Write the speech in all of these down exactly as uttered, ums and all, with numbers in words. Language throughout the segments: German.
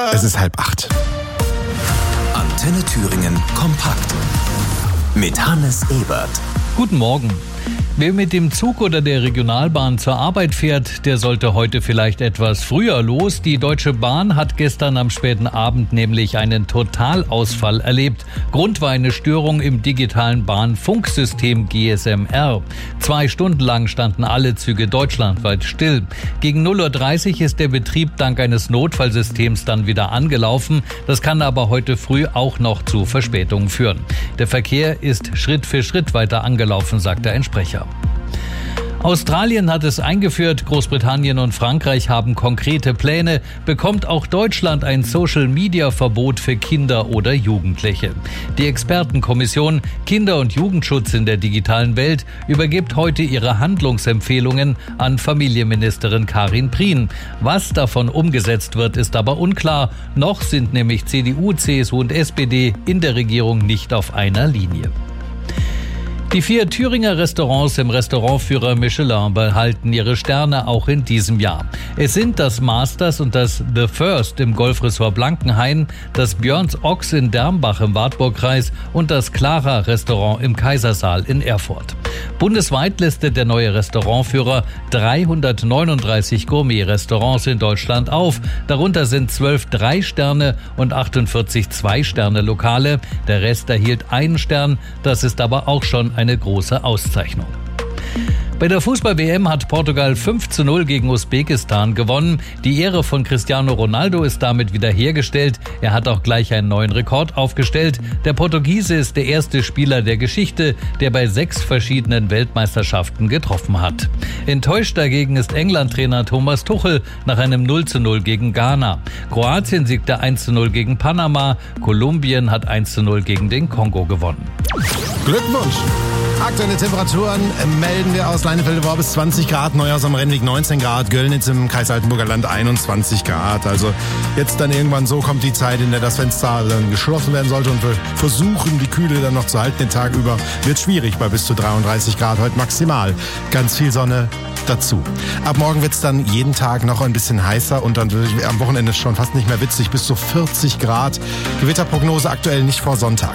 Es ist halb acht. Antenne Thüringen kompakt mit Hannes Ebert. Guten Morgen. Wer mit dem Zug oder der Regionalbahn zur Arbeit fährt, der sollte heute vielleicht etwas früher los. Die Deutsche Bahn hat gestern am späten Abend nämlich einen Totalausfall erlebt. Grund war eine Störung im digitalen Bahnfunksystem G S M R. Zwei Stunden lang standen alle Züge deutschlandweit still. Gegen null Uhr dreißig ist der Betrieb dank eines Notfallsystems dann wieder angelaufen. Das kann aber heute früh auch noch zu Verspätungen führen. Der Verkehr ist Schritt für Schritt weiter angelaufen, sagt der Sprecher. Australien hat es eingeführt, Großbritannien und Frankreich haben konkrete Pläne. Bekommt auch Deutschland ein Social-Media-Verbot für Kinder oder Jugendliche? Die Expertenkommission Kinder- und Jugendschutz in der digitalen Welt übergibt heute ihre Handlungsempfehlungen an Familienministerin Karin Prien. Was davon umgesetzt wird, ist aber unklar. Noch sind nämlich C D U, C S U und S P D in der Regierung nicht auf einer Linie. Die vier Thüringer Restaurants im Restaurantführer Michelin behalten ihre Sterne auch in diesem Jahr. Es sind das Masters und das The First im Golfresort Blankenhain, das Björns Ochs in Dermbach im Wartburgkreis und das Clara Restaurant im Kaisersaal in Erfurt. Bundesweit listet der neue Restaurantführer dreihundertneununddreißig Gourmet-Restaurants in Deutschland auf. Darunter sind zwölf Drei-Sterne- und achtundvierzig Zwei-Sterne-Lokale. Der Rest erhielt einen Stern. Das ist aber auch schon eine große Auszeichnung. Bei der Fußball-W M hat Portugal fünf zu null gegen Usbekistan gewonnen. Die Ehre von Cristiano Ronaldo ist damit wiederhergestellt. Er hat auch gleich einen neuen Rekord aufgestellt. Der Portugiese ist der erste Spieler der Geschichte, der bei sechs verschiedenen Weltmeisterschaften getroffen hat. Enttäuscht dagegen ist England-Trainer Thomas Tuchel nach einem null zu null gegen Ghana. Kroatien siegte eins zu null gegen Panama. Kolumbien hat eins zu null gegen den Kongo gewonnen. Glückwunsch! Aktuelle Temperaturen melden wir aus Leinefelde-Worbis zwanzig Grad, Neuhaus am Rennweg neunzehn Grad, Göllnitz im Kreis Altenburger Land einundzwanzig Grad. Also jetzt dann irgendwann so kommt die Zeit, in der das Fenster dann geschlossen werden sollte und wir versuchen, die Kühle dann noch zu halten den Tag über. Wird schwierig bei bis zu dreiunddreißig Grad heute maximal. Ganz viel Sonne dazu. Ab morgen wird es dann jeden Tag noch ein bisschen heißer und dann am Wochenende schon fast nicht mehr witzig, bis zu vierzig Grad. Gewitterprognose aktuell nicht vor Sonntag.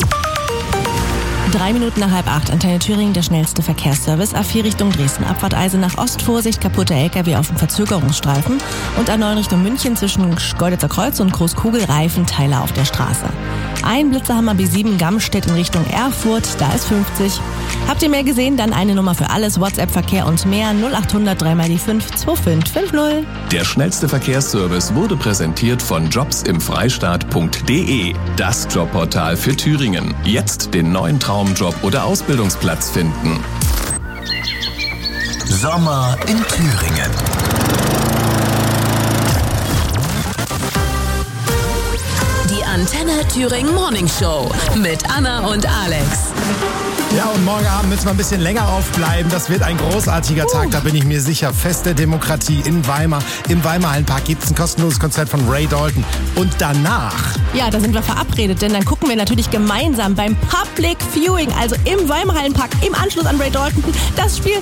Drei Minuten nach halb acht, Antenne Thüringen, der schnellste Verkehrsservice. A vier Richtung Dresden, Abfahrt Eisenach Ost, Vorsicht, kaputter L K W auf dem Verzögerungsstreifen. Und A neun Richtung München zwischen Schkeuditzer Kreuz und Großkugel, Reifenteile auf der Straße. Ein Blitzerhammer B sieben Gamstedt in Richtung Erfurt, da ist fünfzig. Habt ihr mehr gesehen? Dann eine Nummer für alles, WhatsApp-Verkehr und mehr, null acht hundert drei mal die fünf zwei fünf fünf null. Der schnellste Verkehrsservice wurde präsentiert von jobs im freistaat punkt de, das Jobportal für Thüringen. Jetzt den neuen Traumjob oder Ausbildungsplatz finden. Sommer in Thüringen. Die Antenne Thüringen Morning Show mit Anna und Alex. Ja, und morgen Abend müssen wir ein bisschen länger aufbleiben. Das wird ein großartiger uh. Tag, da bin ich mir sicher. Fest der Demokratie in Weimar. Im Weimarhallenpark gibt es ein kostenloses Konzert von Ray Dalton. Und danach... Ja, da sind wir verabredet, denn dann gucken wir natürlich gemeinsam beim Public Viewing, also im Weimarhallenpark, im Anschluss an Ray Dalton, das Spiel